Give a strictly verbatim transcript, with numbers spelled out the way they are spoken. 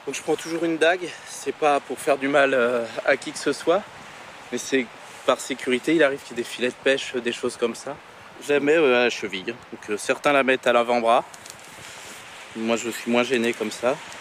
Donc je prends toujours une dague, c'est pas pour faire du mal euh, à qui que ce soit, mais c'est par sécurité. Il arrive qu'il y ait des filets de pêche, des choses comme ça. Je la mets euh, à la cheville, donc euh, certains la mettent à l'avant-bras. Moi je suis moins gêné comme ça.